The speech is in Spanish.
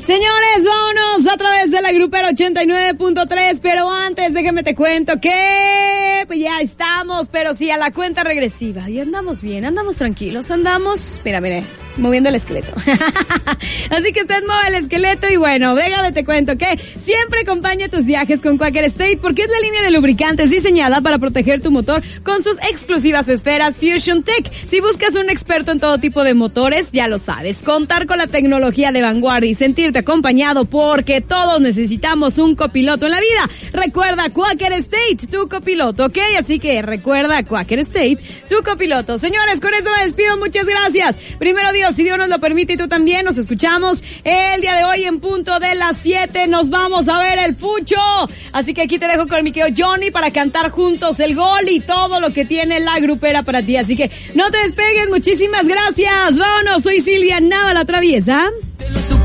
Señores, vámonos a través de la Grupera 89.3, pero antes déjame te cuento que pues ya estamos, pero sí a la cuenta regresiva y andamos bien, andamos tranquilos, andamos, mira, moviendo el esqueleto. Así que usted mueve el esqueleto y bueno, déjame te cuento que siempre acompaña tus viajes con Quaker State porque es la línea de lubricantes diseñada para proteger tu motor con sus exclusivas esferas Fusion Tech. Si buscas un experto en todo tipo de motores, ya lo sabes, contar con la tecnología de vanguardia y sentirte acompañado porque todos necesitamos un copiloto en la vida. Recuerda Quaker State, tu copiloto, ¿ok? Así que recuerda Quaker State, tu copiloto. Señores, con eso me despido, muchas gracias. Primero Dios, si Dios nos lo permite y tú también, nos escuchamos el día de hoy en punto de las 7. Nos vamos a ver el Pucho. Así que aquí te dejo con mi querido Johnny para cantar juntos el gol y todo lo que tiene la Grupera para ti. Así que no te despegues, muchísimas gracias. Vámonos, soy Silvia Nava la Traviesa.